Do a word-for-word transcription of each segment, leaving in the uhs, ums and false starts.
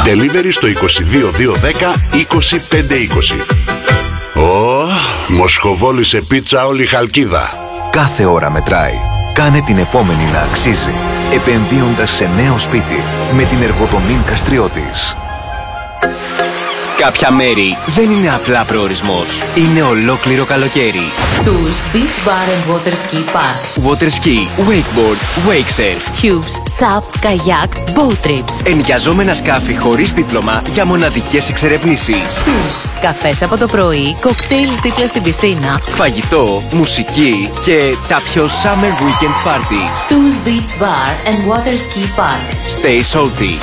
Delivery στο είκοσι δύο δύο δέκα είκοσι πέντε είκοσι. Ω, μοσχοβόλησε πίτσα όλη η Χαλκίδα. Κάθε ώρα μετράει. Κάνε την επόμενη να αξίζει, επενδύοντας σε νέο σπίτι με την Εργοδομήν Καστριώτης. Κάποια μέρη δεν είναι απλά προορισμός. Είναι ολόκληρο καλοκαίρι. Τους Beach Bar and Water Ski Park. Water ski, wakeboard, wake surf. Cubes, SUP, kayak, boat trips. Ενοικιαζόμενα σκάφη χωρίς δίπλωμα για μοναδικές εξερευνήσεις. Τους καφές από το πρωί, κοκτέιλς δίπλα στην πισίνα. Φαγητό, μουσική και τα πιο summer weekend parties. Τους Beach Bar and Water Ski Park. Stay salty.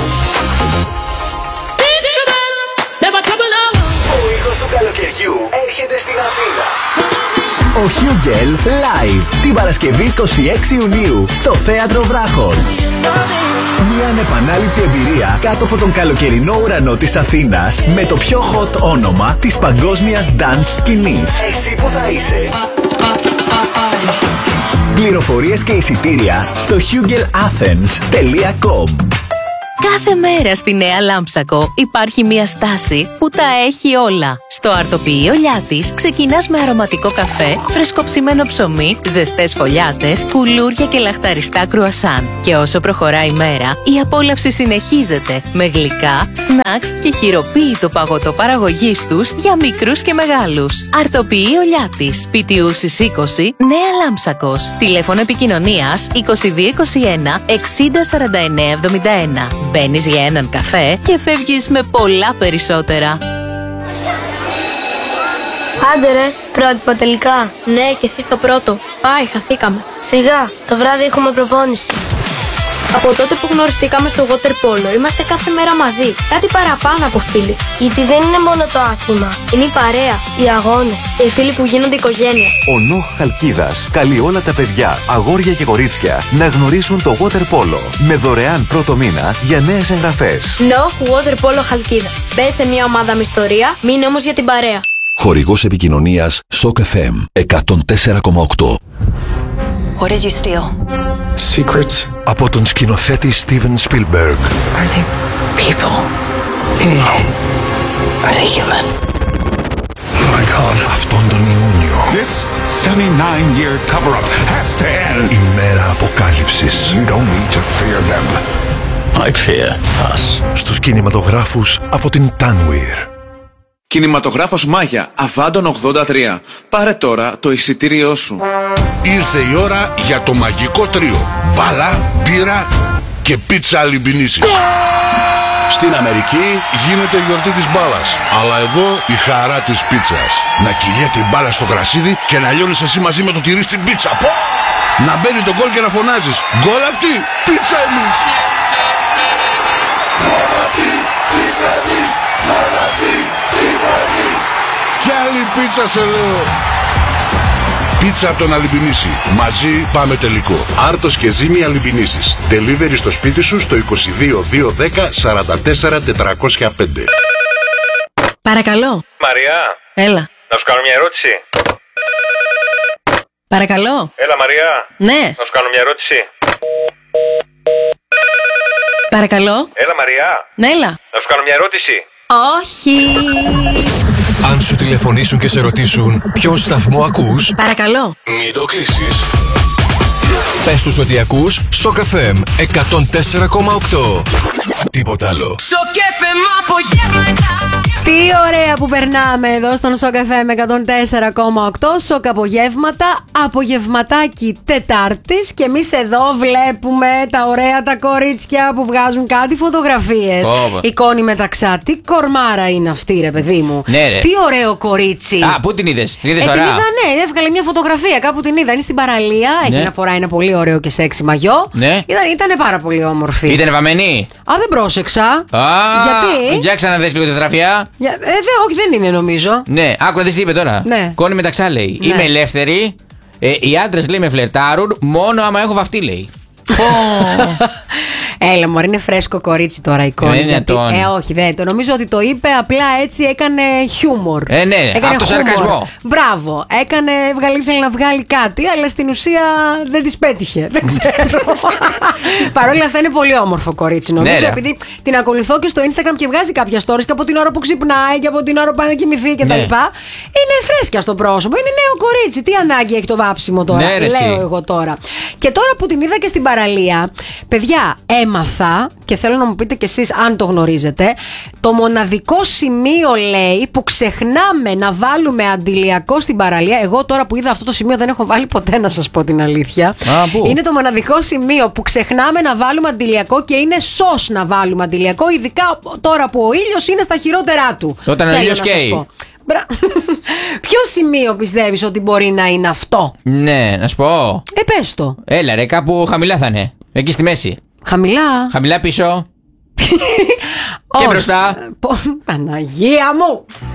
Του καλοκαιριού έρχεται στην Αθήνα. Ο Hugel Live την Παρασκευή είκοσι έξι Ιουνίου στο Θέατρο Βράχων. Μια ανεπανάληπτη εμπειρία κάτω από τον καλοκαιρινό ουρανό της Αθήνας με το πιο hot όνομα της παγκόσμιας dance σκηνής. Εσύ που θα είσαι. Πληροφορίες και εισιτήρια στο hugel athens τελεία com. Κάθε μέρα στη Νέα Λάμψακο υπάρχει μια στάση που τα έχει όλα. Στο αρτοποιείο Λιάτης ξεκινάς με αρωματικό καφέ, φρεσκοψημένο ψωμί, ζεστές φωλιάτες, κουλούρια και λαχταριστά κρουασάν. Και όσο προχωράει η μέρα, η απόλαυση συνεχίζεται με γλυκά, σνακς και χειροποίητο παγωτό παραγωγής τους για μικρούς και μεγάλους. Αρτοποιείο Λιάτης, Πιτιούσης είκοσι, Νέα Λάμψακος. Τηλέφωνο επικοινωνίας είκοσι δύο είκοσι ένα εξήντα σαράντα εννέα εβδομήντα ένα. Μπαίνεις για έναν καφέ και φεύγεις με πολλά περισσότερα. Άντε ρε, πρότυπο τελικά. Ναι, και εσύ στο πρώτο. Πάει, χαθήκαμε. Σιγά, το βράδυ έχουμε προπόνηση. Από τότε που γνωριστήκαμε στο water polo, είμαστε κάθε μέρα μαζί. Κάτι παραπάνω από φίλοι. Γιατί δεν είναι μόνο το άθλημα. Είναι η παρέα, οι αγώνες και οι φίλοι που γίνονται οικογένεια. Ο Νοχ Χαλκίδας καλεί όλα τα παιδιά, αγόρια και κορίτσια να γνωρίσουν το water polo με δωρεάν πρώτο μήνα για νέες εγγραφές. Νοχ Water Polo Χαλκίδα. Μπες σε μια ομάδα με ιστορία, μείνε όμως για την παρέα. Χορηγός επικοινωνίας Σοκ εφ εμ εκατόν τέσσερα κόμμα οκτώ. What did you steal? Secrets. Από τον σκηνοθέτη Steven Spielberg. Are they people? No. Are they human? Oh my God. Αυτόν τον Ιούνιο. This seventy-nine year cover-up has to end. Η μέρα αποκάλυψης. You don't need to fear them. I fear us. Στους κινηματογράφους από την Tanweer. Κινηματογράφος Μάγια, Αβάντων ογδόντα τρία. Πάρε τώρα το εισιτήριό σου. Ήρθε η ώρα για το μαγικό τρίο. Μπάλα, μπύρα και πίτσα αλυμπινίσης. Στην Αμερική γίνεται η γιορτή της μπάλας, αλλά εδώ η χαρά της πίτσας. Να κυλιέται η μπάλα στο κρασίδι και να λιώνεις εσύ μαζί με το τυρί στην πίτσα. Πω! Να μπαίνει το γκολ και να φωνάζεις γκολ αυτή, πίτσα εμείς. Γκολ αυτή, πίτσα εμείς. Γκολ αυτή, πίτσα εμείς. Κι άλλη πίτσα σε λέω. Πίτσα από τον Αλυμπινίση. Μαζί πάμε τελικό. Άρτος και Ζήμη Αλυμπινίσης. Delivery στο σπίτι σου στο είκοσι δύο δύο δέκα σαράντα τέσσερα τετρακόσια πέντε. Παρακαλώ. Μαριά. Έλα. Να σου κάνω μια ερώτηση. Παρακαλώ. Έλα Μαριά. Ναι. Να σου κάνω μια ερώτηση. Παρακαλώ. Έλα Μαριά. Ναι, έλα. Να σου κάνω μια ερώτηση. Όχι. Αν σου τηλεφωνήσουν και σε ρωτήσουν ποιον σταθμό ακούς, Παρακαλώ. μην το κλείσεις. Πες τους ότι ακούς Σοκ εφ εμ εκατόν τέσσερα κόμμα οκτώ. Τίποτα άλλο. Σοκ εφ εμ απογεύματα. Τι ωραία που περνάμε εδώ στον Σοκ εφ εμ εκατόν τέσσερα κόμμα οκτώ. Σοκ απογεύματα, απογευματάκι Τετάρτης. Και εμείς εδώ βλέπουμε τα ωραία τα κορίτσια που βγάζουν κάτι φωτογραφίες. Ωπα. Η Κόνη Μεταξά, τι κορμάρα είναι αυτή, ρε παιδί μου. Ναι, ρε. Τι ωραίο κορίτσι. Α, πού την είδες, την είδες ε, ωραία. Την είδα, ναι, έβγαλε μια φωτογραφία. Κάπου την είδα. Είναι στην παραλία. Ναι. Έχει να φοράει ένα πολύ ωραίο και σεξι μαγιό. Ναι. Ήταν, ήτανε πάρα πολύ όμορφη. Ήτανε βαμμένη. Α, δεν πρόσεξα. Α, γιατί? Για ξαναδες λίγο τη φωτογραφία. Για, ε, δε, όχι, δεν είναι νομίζω. Ναι, άκου να δεις τι είπε τώρα. Ναι. Κόνη Μεταξά λέει. Ναι. Είμαι ελεύθερη. Ε, οι άντρες λέει με φλερτάρουν μόνο άμα έχω βαφτεί, λέει. Έλα, μωρέ, είναι φρέσκο κορίτσι τώρα η κόρη. Ε, είναι γιατί, τον... ε, όχι, δεν το νομίζω ότι το είπε απλά έτσι, έκανε χιούμορ. Ε, ναι, αυτοσαρκασμό. Μπράβο, έκανε, βγάλει, ήθελε να βγάλει κάτι, αλλά στην ουσία δεν τη πέτυχε. Δεν ξέρω. Παρ' όλα αυτά είναι πολύ όμορφο κορίτσι, νομίζω, ναι, επειδή την ακολουθώ και στο Instagram και βγάζει κάποια stories και από την ώρα που ξυπνάει και από την ώρα που πάει να κοιμηθεί κτλ. Ναι. Είναι φρέσκια στο πρόσωπο, είναι νέο κορίτσι. Τι ανάγκη έχει το βάψιμο τώρα, ναι, λέω εγώ τώρα. Και τώρα που την είδα και στην παραλία, παιδιά, έμαθα και θέλω να μου πείτε κι εσείς αν το γνωρίζετε. Το μοναδικό σημείο, λέει, που ξεχνάμε να βάλουμε αντιλιακό στην παραλία. Εγώ τώρα που είδα αυτό το σημείο δεν έχω βάλει ποτέ, να σας πω την αλήθεια. Α, είναι το μοναδικό σημείο που ξεχνάμε να βάλουμε αντιλιακό και είναι σως να βάλουμε αντιλιακό, ειδικά τώρα που ο ήλιος είναι στα χειρότερά του. Όταν ο ήλιος καίει. Ποιο σημείο πιστεύεις ότι μπορεί να είναι αυτό? Ναι, να σου πω. Ε, πες το. Έλα ρε, κάπου χαμηλά θα είναι. Εκεί στη μέση. Χαμηλά. Χαμηλά πίσω. Και μπροστά. Παναγία μου.